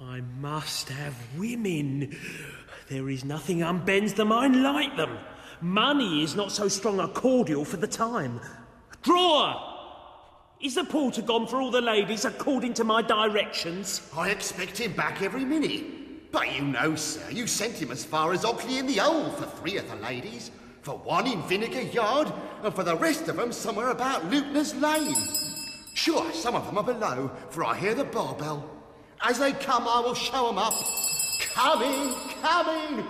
I must have women. There is nothing unbends the mind like them. Money is not so strong a cordial for the time. Drawer! Is the porter gone for all the ladies according to my directions? I expect him back every minute. But you know, sir, you sent him as far as Ockley in the Hole for 3 of the ladies, for 1 in Vinegar Yard, and for the rest of them somewhere about Lutner's Lane. Sure, some of them are below, for I hear the bar bell. As they come, I will show them up. Coming, coming!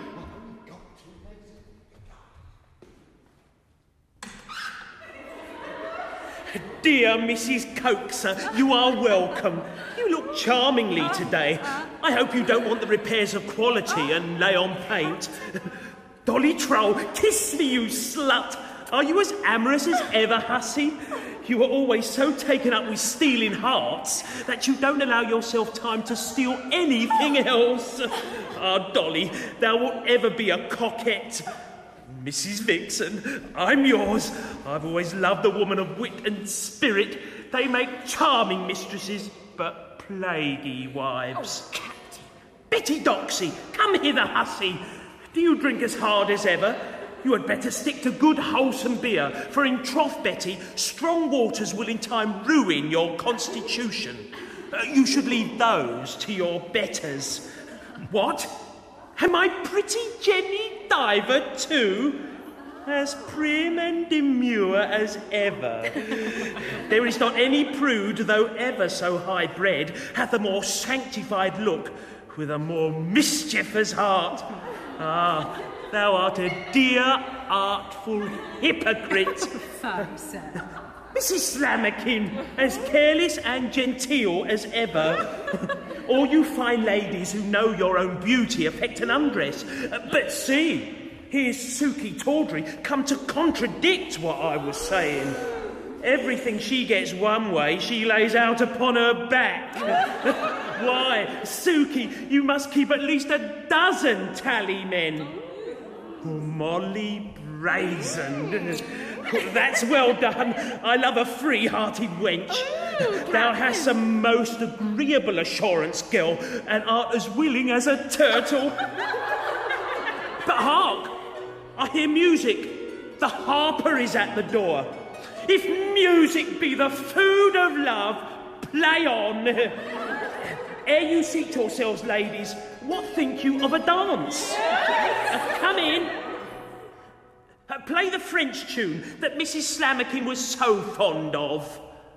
Dear Mrs. Coaxer, you are welcome. You look charmingly today. I hope you don't want the repairs of quality and lay on paint. Dolly Troll, kiss me, you slut. Are you as amorous as ever, hussy? You are always so taken up with stealing hearts that you don't allow yourself time to steal anything else. Ah, Dolly, thou wilt ever be a coquette. Mrs. Vixen, I'm yours. I've always loved a woman of wit and spirit. They make charming mistresses, but plaguey wives. Oh, Captain. Betty Doxy, come hither, hussy. Do you drink as hard as ever? You had better stick to good wholesome beer, for in troth, Betty, strong waters will in time ruin your constitution. You should leave those to your betters. What? Am I pretty Jenny Diver too? As prim and demure as ever. There is not any prude, though ever so high bred, hath a more sanctified look, with a more mischievous heart. Ah, thou art a dear, artful hypocrite. Fie, sir. Mrs. Slammakin, as careless and genteel as ever. All you fine ladies who know your own beauty affect an undress. But see, here's Suki Tawdry come to contradict what I was saying. Everything she gets one way, she lays out upon her back. Why, Suki, you must keep at least a dozen tally men. Oh, Molly Brazen. That's well done. I love a free-hearted wench. Thou hast a most agreeable assurance, girl, and art as willing as a turtle. But hark! I hear music. The harper is at the door. If music be the food of love, play on. Ere you seat yourselves, ladies, what think you of a dance? Come in. Play the French tune that Mrs. Slammakin was so fond of.